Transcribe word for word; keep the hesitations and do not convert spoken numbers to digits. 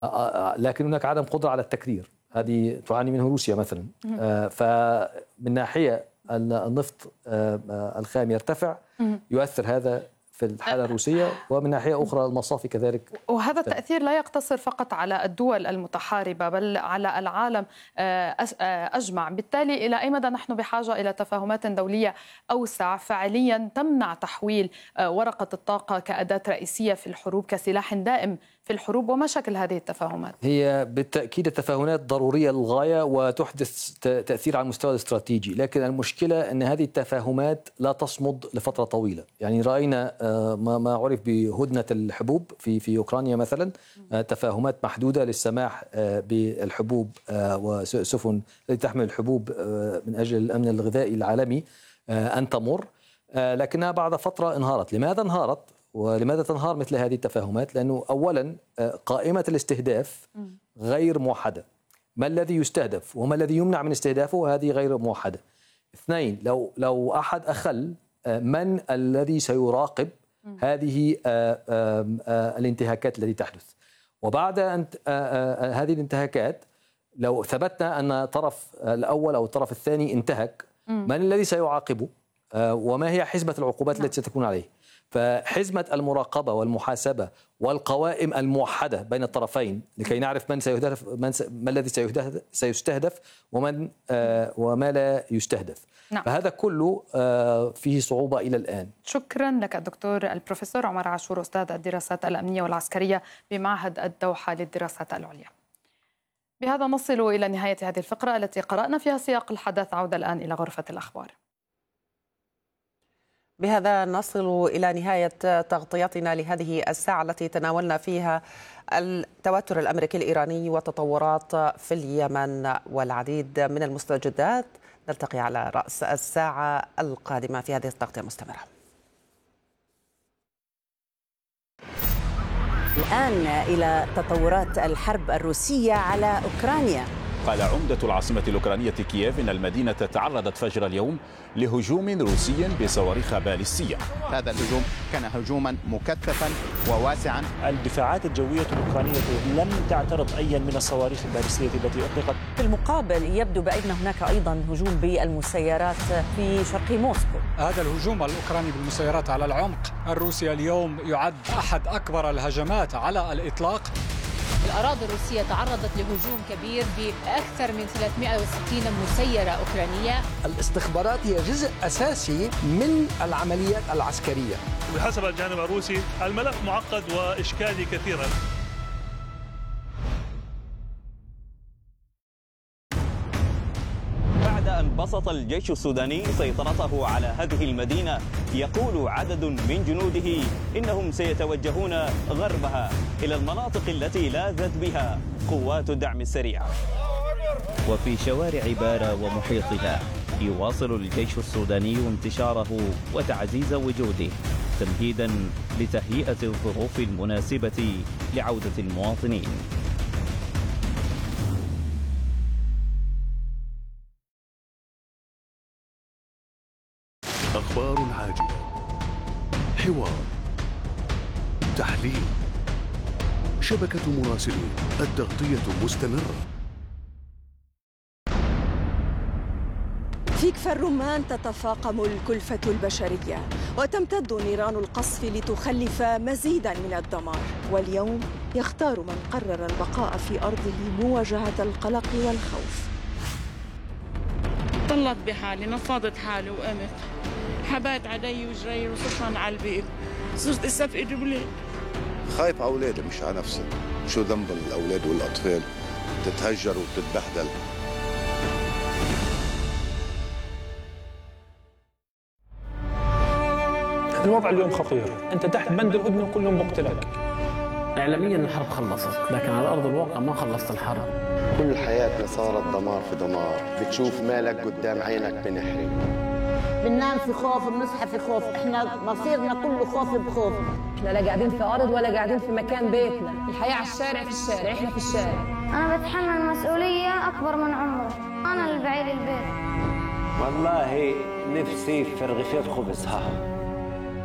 لكن هناك عدم قدرة على التكرير، هذه تعاني منه روسيا مثلا. فمن ناحية النفط الخام يرتفع يؤثر هذا في الحالة الروسية، ومن ناحية أخرى المصافي كذلك. وهذا التأثير لا يقتصر فقط على الدول المتحاربة بل على العالم أجمع. بالتالي إلى أي مدى نحن بحاجة إلى تفاهمات دولية أوسع فعليا تمنع تحويل ورقة الطاقة كأداة رئيسية في الحروب كسلاح دائم في الحروب، وما شكل هذه التفاهمات؟ هي بالتأكيد التفاهمات ضرورية للغاية وتحدث تأثير على المستوى الاستراتيجي، لكن المشكلة أن هذه التفاهمات لا تصمد لفترة طويلة. يعني رأينا ما عرف بهدنة الحبوب في في أوكرانيا مثلا، تفاهمات محدودة للسماح بالحبوب وسفن التي تحمل الحبوب من أجل الأمن الغذائي العالمي أن تمر، لكنها بعد فترة انهارت. لماذا انهارت؟ ولماذا تنهار مثل هذه التفاهمات؟ لأنه أولا قائمة الاستهداف غير موحدة، ما الذي يستهدف وما الذي يمنع من استهدافه هذه غير موحدة. اثنين، لو لو أحد أخل من الذي سيراقب هذه الانتهاكات التي تحدث. وبعد أن هذه الانتهاكات لو ثبتنا أن الطرف الأول أو الطرف الثاني انتهك، من الذي سيعاقبه وما هي حزمة العقوبات التي ستكون عليه؟ فحزمة المراقبة والمحاسبة والقوائم الموحدة بين الطرفين لكي نعرف من سيهدف، من س... ما الذي سيهدف... سيستهدف ومن آه وما لا يستهدف. نعم. فهذا كله آه فيه صعوبة إلى الآن. شكرا لك الدكتور البروفيسور عمر عاشور، أستاذ الدراسات الأمنية والعسكرية بمعهد الدوحة للدراسات العليا. بهذا نصل إلى نهاية هذه الفقرة التي قرأنا فيها سياق الحدث. عودة الآن إلى غرفة الأخبار. بهذا نصل إلى نهاية تغطيتنا لهذه الساعة التي تناولنا فيها التوتر الأمريكي الإيراني وتطورات في اليمن والعديد من المستجدات. نلتقي على رأس الساعة القادمة في هذه التغطية المستمرة. الآن إلى تطورات الحرب الروسية على أوكرانيا. قال عمدة العاصمة الأوكرانية كييف إن المدينة تعرضت فجر اليوم لهجوم روسي بصواريخ باليستية. هذا الهجوم كان هجوما مكثفا وواسعا. الدفاعات الجوية الأوكرانية لم تعترض أي من الصواريخ الباليستية التي أطلقت. في المقابل يبدو بأن هناك أيضا هجوم بالمسيرات في شرق موسكو. هذا الهجوم الأوكراني بالمسيرات على العمق الروسي اليوم يعد أحد أكبر الهجمات على الإطلاق. الأراضي الروسية تعرضت لهجوم كبير بأكثر من ثلاثمئة وستين مسيرة أوكرانية. الاستخبارات هي جزء أساسي من العمليات العسكرية. بحسب الجانب الروسي الملف معقد وإشكالي كثيرا. بعد أن بسط الجيش السوداني سيطرته على هذه المدينة، يقول عدد من جنوده إنهم سيتوجهون غربها إلى المناطق التي لاذت بها قوات الدعم السريع. وفي شوارع بارا ومحيطها يواصل الجيش السوداني انتشاره وتعزيز وجوده تمهيدا لتهيئة الظروف المناسبة لعودة المواطنين. أخبار عاجلة، حوار، تحليل، شبكة مراسلين، التغطية مستمرة. في كفر الرمان تتفاقم الكلفة البشرية وتمتد نيران القصف لتخلف مزيدا من الدمار، واليوم يختار من قرر البقاء في أرضه مواجهة القلق والخوف. طلت بحالي، نفضت حالي وقمت، حبات علي وجري وصرت على البيت، صرت استفقد بلاد. خايف على أولادي مش على نفسي، شو ذنب الأولاد والأطفال تتهجر وتتبهدل. الوضع اليوم خطير، أنت تحت بند الهدنة كل يوم بقتلك. إعلاميا الحرب خلصت، لكن على أرض الواقع ما خلصت الحرب. كل حياتنا صارت دمار في دمار، بتشوف مالك قدام عينك بنحرق. بننام في خوف، بنصحى في خوف، احنا مصيرنا كله خوف بخوف. احنا لا قاعدين في أرض ولا قاعدين في مكان بيتنا، الحياة على الشارع، في الشارع، احنا في الشارع. أنا بتحمل مسؤولية أكبر من عمري، أنا اللي بعيد البيت. والله نفسي في رغيفين خبزها.